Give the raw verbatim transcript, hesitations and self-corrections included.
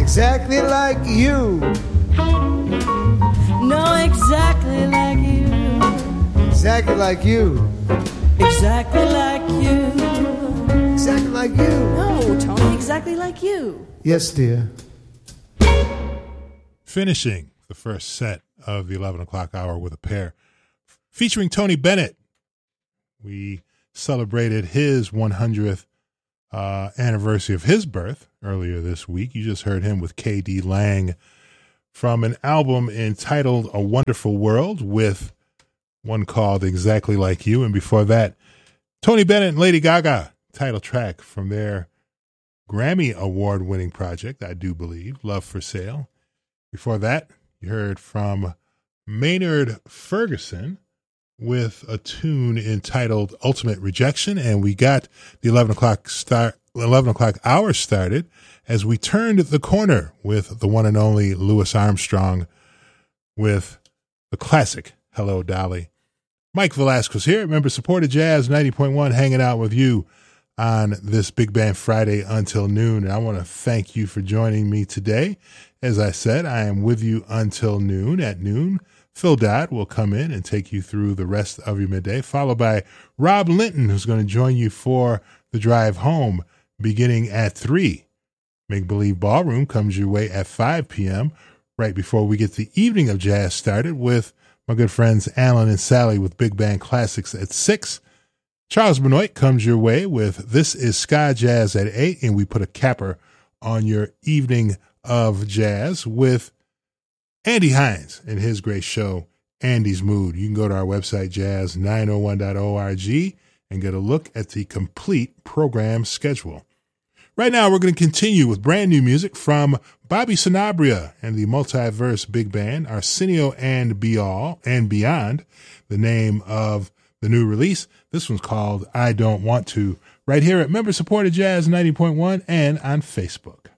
exactly like you. No, exactly like you. Exactly like you. Exactly like you. Exactly like you. No, Tony, exactly like you. Yes, dear. Finishing the first set of the eleven o'clock hour with a pair featuring Tony Bennett. We celebrated his one hundredth uh, anniversary of his birth earlier this week. You just heard him with K D Lang from an album entitled A Wonderful World, with one called Exactly Like You. And before that, Tony Bennett and Lady Gaga, title track from their Grammy Award-winning project, I do believe, Love for Sale. Before that, you heard from Maynard Ferguson with a tune entitled Ultimate Rejection, and we got the eleven o'clock start, eleven o'clock hour started as we turned the corner with the one and only Louis Armstrong with the classic Hello, Dolly. Mike Velasquez here, member supported Jazz ninety point one, hanging out with you on this Big Band Friday until noon. And I want to thank you for joining me today. As I said, I am with you until noon. At noon, Phil Dodd will come in and take you through the rest of your midday, followed by Rob Linton, who's going to join you for the drive home beginning at three. Make Believe Ballroom comes your way at five p.m., right before we get the evening of jazz started with my good friends Alan and Sally with Big Band Classics at six. Charles Benoit comes your way with This is Ska Jazz at eight, and we put a capper on your evening of jazz with Andy Hines and his great show, Andy's Mood. You can go to our website, jazz nine oh one dot org, and get a look at the complete program schedule. Right now, we're going to continue with brand new music from Bobby Sanabria and the Multiverse Big Band, Arsenio and Be-All and Beyond, the name of the new release. This one's called I Don't Want To, right here at Member Supported Jazz ninety point one and on Facebook.